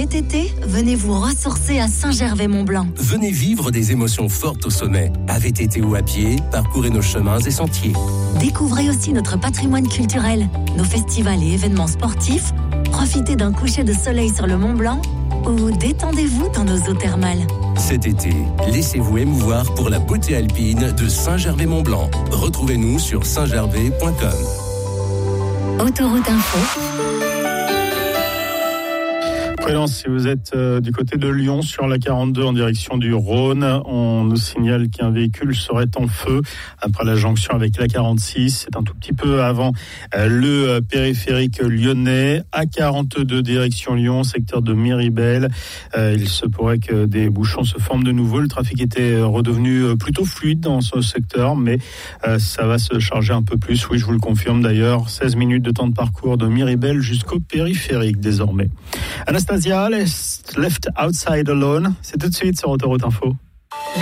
Cet été, venez vous ressourcer à Saint-Gervais-Mont-Blanc. Venez vivre des émotions fortes au sommet. À VTT ou à pied, parcourez nos chemins et sentiers. Découvrez aussi notre patrimoine culturel, nos festivals et événements sportifs. Profitez d'un coucher de soleil sur le Mont-Blanc ou détendez-vous dans nos eaux thermales. Cet été, laissez-vous émouvoir pour la beauté alpine de Saint-Gervais-Mont-Blanc. Retrouvez-nous sur saintgervais.com. Autoroute Info. Prudence, si vous êtes du côté de Lyon sur la 42 en direction du Rhône, on nous signale qu'un véhicule serait en feu après la jonction avec la 46. C'est un tout petit peu avant le périphérique lyonnais. A42 direction Lyon, secteur de Miribel. Il se pourrait que des bouchons se forment de nouveau. Le trafic était redevenu plutôt fluide dans ce secteur, mais ça va se charger un peu plus. Oui, je vous le confirme d'ailleurs. 16 minutes de temps de parcours de Miribel jusqu'au périphérique désormais. Anastasia, Left Outside Alone, c'est tout de suite sur Autoroute Info.